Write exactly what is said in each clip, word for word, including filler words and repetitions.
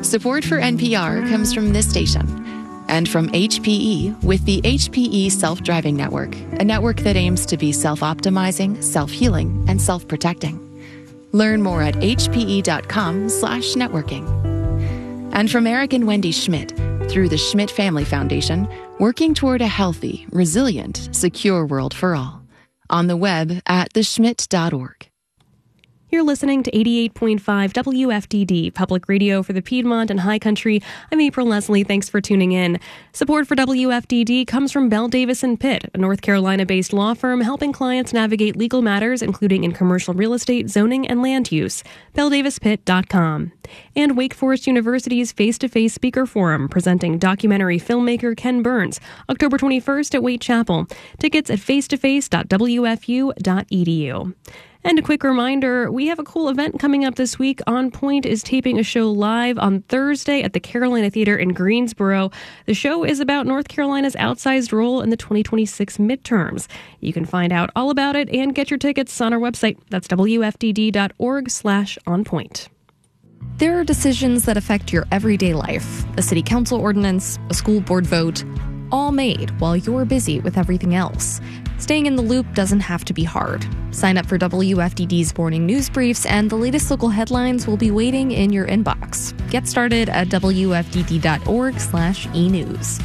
Support for N P R comes from this station and from H P E with the H P E Self-Driving Network, a network that aims to be self-optimizing, self-healing, and self-protecting. Learn more at hpe.com slash networking. And from Eric and Wendy Schmidt, through the Schmidt Family Foundation, working toward a healthy, resilient, secure world for all. On the web at the schmidt dot org. You're listening to eighty-eight point five W F D D, public radio for the Piedmont and High Country. I'm April Leslie. Thanks for tuning in. Support for W F D D comes from Bell Davis and Pitt, a North Carolina-based law firm helping clients navigate legal matters, including in commercial real estate, zoning, and land use. bell davis pitt dot com. And Wake Forest University's Face-to-Face Speaker Forum, presenting documentary filmmaker Ken Burns, October twenty-first at Waite Chapel. Tickets at face to face dot w f u dot e d u. And a quick reminder, we have a cool event coming up this week. On Point is taping a show live on Thursday at the Carolina Theater in Greensboro. The show is about North Carolina's outsized role in the twenty twenty-six midterms. You can find out all about it and get your tickets on our website. That's w f d d dot org slash on point. There are decisions that affect your everyday life. A city council ordinance, a school board vote, all made while you're busy with everything else. Staying in the loop doesn't have to be hard. Sign up for W F D D's morning news briefs, and the latest local headlines will be waiting in your inbox. Get started at w f d d dot org slash e news.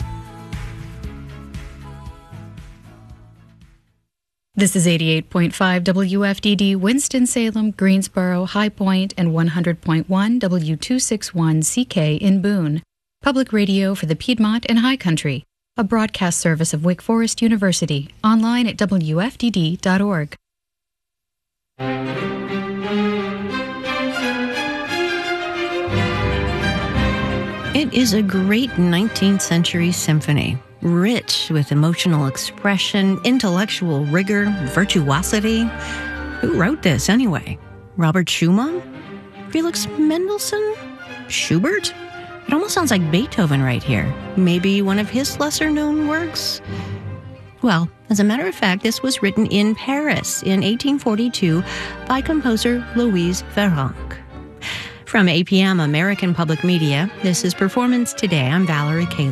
This is eighty-eight point five W F D D, Winston-Salem, Greensboro, High Point, and one hundred point one W two sixty-one C K in Boone. Public radio for the Piedmont and High Country. A broadcast service of Wake Forest University. Online at w f d d dot org. It is a great nineteenth century symphony, rich with emotional expression, intellectual rigor, virtuosity. Who wrote this anyway? Robert Schumann? Felix Mendelssohn? Schubert? It almost sounds like Beethoven right here. Maybe one of his lesser-known works? Well, as a matter of fact, this was written in Paris in eighteen forty-two by composer Louise Farrenc. From A P M American Public Media, this is Performance Today. I'm Valerie Kayla.